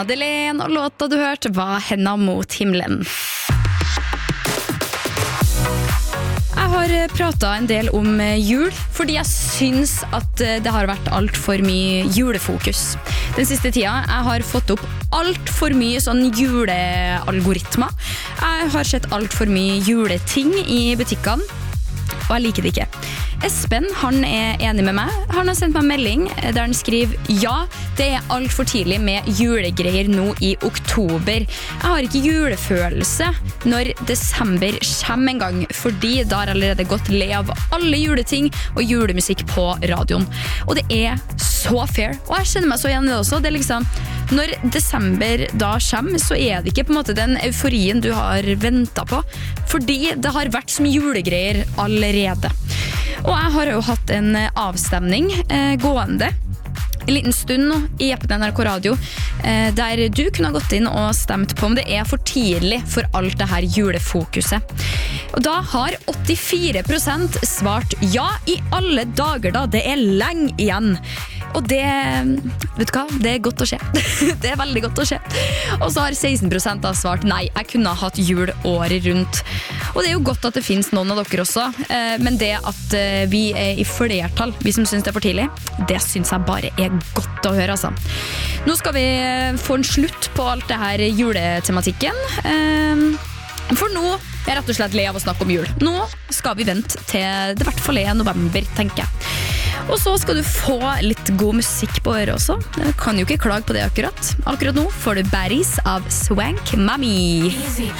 Madeleine, og låta du hørte var Henda mot himmelen. Jeg har pratet en del om jul, fordi jeg synes at det har vært alt for mye julefokus. Den siste tida jeg har fått opp alt for mye sånn julealgoritmer. Jeg har sett alt for mye juleting i butikkene, og jeg liker det ikke. Espen, han enig med meg. Han har sendt meg en melding der han skriver: ja, det alt for tidlig med julegreier nå i oktober. Jeg har ikke julefølelse når desember kommer en gang, fordi da har allerede gått le av alle juleting og julemusikk på radioen. Og det så fair, og jeg kjenner meg så igjen i det også. Det liksom, når desember da kommer, så det ikke på en måte den euforien du har ventet på, fordi det har vært så mye julegreier allerede. Og jeg har jo hatt en avstemning gående en liten stund nå i appen NRK Radio, der du kunne ha gått inn og stemt på om det for tidlig for alt det her julefokuset. Og da har 84% svart ja i alle dager da, det lenge igjen. Og det, vet du hva, det godt å skje. Det veldig godt å skje. Og så har 16% da svart nei, jeg kunne ha hatt jul året rundt. Og det jo godt at det finnes noen av dere også, men det at vi i flertall, vi som synes det for tidlig, det synes jeg bare godt å høre, altså. Nå skal vi få en slutt på alt det her juletematikken, for nå rett og slett le av å snakke om jul. Nå skal vi vente til det i hvert fall november, tenker jeg. Og så skal du få litt god musikk på øret også. Jeg kan jo ikke klage på det akkurat. Akkurat nå får du Baddies av Swank Mami. Easy,